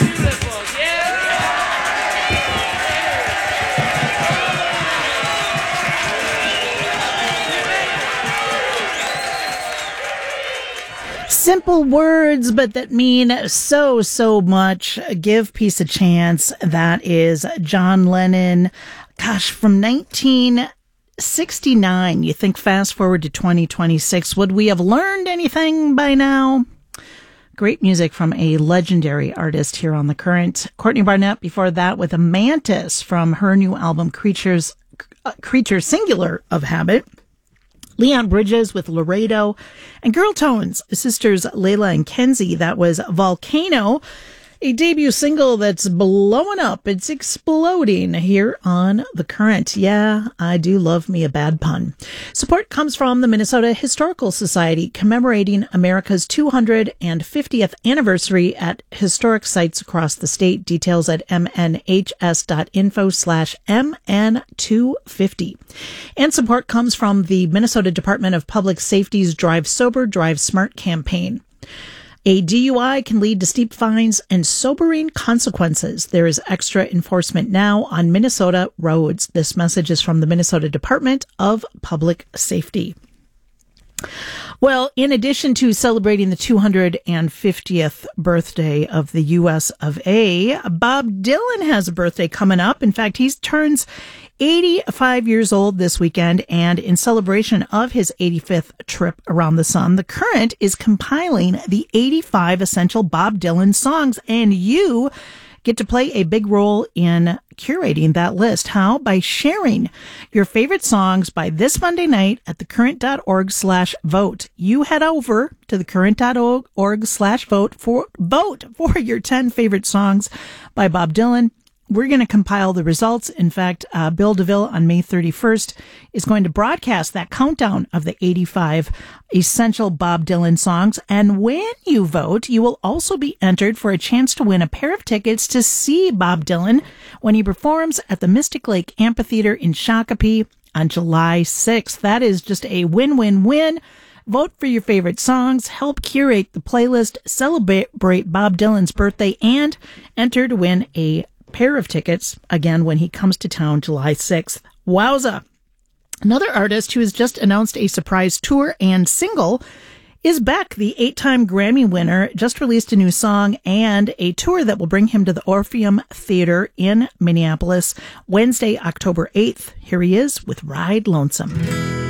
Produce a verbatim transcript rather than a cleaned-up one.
Beautiful. Yeah. Simple words, but that mean so, so much. Give peace a chance. That is John Lennon. Gosh, from nineteen sixty-nine. You think fast forward to twenty twenty-six. Would we have learned anything by now? Great music from a legendary artist here on The Current. Courtney Barnett before that with a Mantis from her new album Creatures, uh, Creature Singular of Habit. Leon Bridges with Laredo, and Girl Tones, sisters Layla and Kenzie. That was Volcano, a debut single that's blowing up. It's exploding here on The Current. Yeah, I do love me a bad pun. Support comes from the Minnesota Historical Society, commemorating America's two hundred fiftieth anniversary at historic sites across the state. Details at mnhs.info slash mn250. And support comes from the Minnesota Department of Public Safety's Drive Sober, Drive Smart campaign. A D U I can lead to steep fines and sobering consequences. There is extra enforcement now on Minnesota roads. This message is from the Minnesota Department of Public Safety. Well, in addition to celebrating the two hundred fiftieth birthday of the U S of A, Bob Dylan has a birthday coming up. In fact, he turns eighty-five years old this weekend, and in celebration of his eighty-fifth trip around the sun, The Current is compiling the eighty-five essential Bob Dylan songs, and you get to play a big role in curating that list. How? By sharing your favorite songs by this Monday night at thecurrent.org slash vote. You head over to thecurrent.org slash vote for vote for your ten favorite songs by Bob Dylan. We're going to compile the results. In fact, uh, Bill DeVille on May thirty-first is going to broadcast that countdown of the eighty-five essential Bob Dylan songs. And when you vote, you will also be entered for a chance to win a pair of tickets to see Bob Dylan when he performs at the Mystic Lake Amphitheater in Shakopee on July sixth. That is just a win-win-win. Vote for your favorite songs, help curate the playlist, celebrate Bob Dylan's birthday, and enter to win a pair of tickets, again, when he comes to town July sixth. Wowza! Another artist who has just announced a surprise tour and single is Beck. The eight-time Grammy winner just released a new song and a tour that will bring him to the Orpheum Theater in Minneapolis Wednesday, October eighth. Here he is with Ride Lonesome.